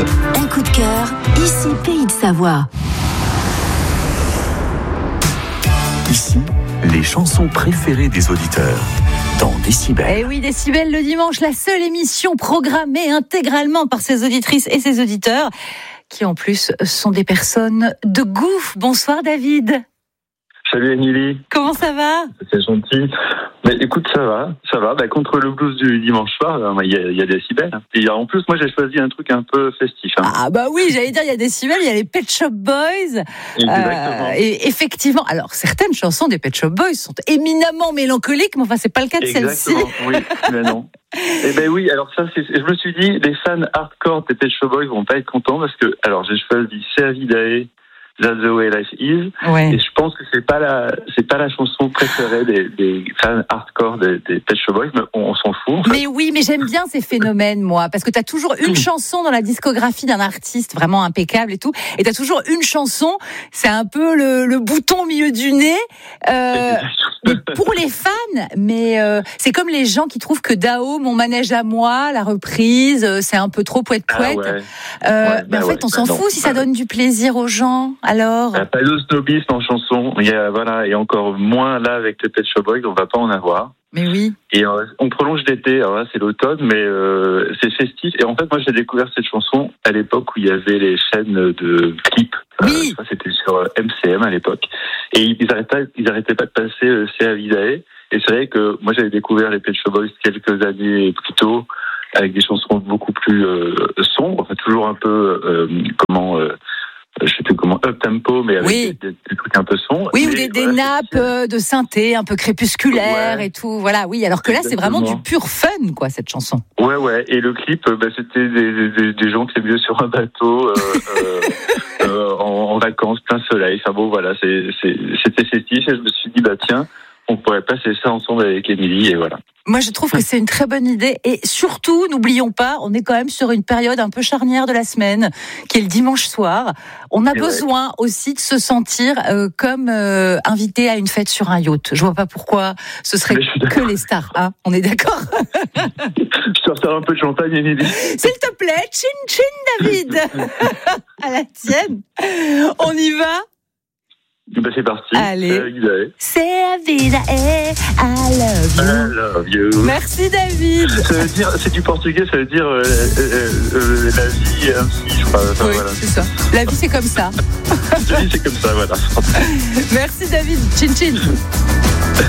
Un coup de cœur, ici Pays de Savoie. Ici, les chansons préférées des auditeurs. Dans Décibel. Et oui, Décibel le dimanche, la seule émission programmée intégralement par ses auditrices et ses auditeurs, qui en plus sont des personnes de goût. Bonsoir David. Salut Émilie. Comment ça va ? C'est gentil. Mais écoute, ça va. Contre le blues du dimanche soir, il y a Décibel. Et en plus, moi, j'ai choisi un truc un peu festif. Ah bah oui, j'allais dire, il y a Décibel, il y a les Pet Shop Boys. Exactement. Et effectivement, alors certaines chansons des Pet Shop Boys sont éminemment mélancoliques, mais enfin, c'est pas le cas de celle-ci. Exactement, oui, mais non. Eh ben oui, alors ça, je me suis dit, les fans hardcore des Pet Shop Boys vont pas être contents parce que, alors, j'ai choisi C'est Vidae, That's the way life is. Ouais. Et je pense que c'est pas la chanson préférée des fans hardcore des Pet Shop Boys, mais on s'en fout. En fait. Mais oui, mais j'aime bien ces phénomènes, moi, parce que t'as toujours une chanson dans la discographie d'un artiste vraiment impeccable et tout, et t'as toujours une chanson, c'est un peu le bouton au milieu du nez, mais pour les fans, mais c'est comme les gens qui trouvent que Dao, Mon manège à moi, la reprise, c'est un peu trop poète-poète. Mais en fait, on s'en fout si ça donne du plaisir aux gens. Alors, pas de snobisme en chanson. Il y a, et encore moins là avec les Pet Shop Boys, on va pas en avoir. Mais oui. Et on prolonge l'été. Alors là, c'est l'automne, mais c'est festif. Et en fait, moi, j'ai découvert cette chanson à l'époque où il y avait les chaînes de clips. Oui. Ça, c'était sur MCM à l'époque. Et ils arrêtaient pas de passer C'est Vidae. Et c'est vrai que moi, j'avais découvert les Pet Shop Boys quelques années plus tôt avec des chansons beaucoup plus sombres, enfin toujours un peu je sais plus comment, up tempo, mais avec des trucs un peu sombres. Oui, ou des nappes de synthé un peu crépusculaires et tout. Voilà, oui. Alors que là, c'est vraiment du pur fun, quoi, cette chanson. Ouais. Et le clip, c'était des gens qui étaient mieux sur un bateau, en vacances, plein soleil. Enfin bon, voilà, c'était festif. Et je me suis dit, tiens, on pourrait passer ça ensemble avec Émilie, et voilà. Moi, je trouve que c'est une très bonne idée. Et surtout, n'oublions pas, on est quand même sur une période un peu charnière de la semaine, qui est le dimanche soir. On a besoin aussi de se sentir comme invité à une fête sur un yacht. Je vois pas pourquoi ce serait que les stars. Hein, on est d'accord? Je te ressors un peu de champagne, Émilie. S'il te plaît, chin David. À la tienne. On y va? C'est parti. Allez. C'est Vidae, I love you. Merci David. Ça veut dire, c'est du portugais, ça veut dire la vie ainsi, je crois. Oui, voilà. C'est ça. La vie c'est comme ça. La vie c'est comme ça, voilà. Merci David. Chin.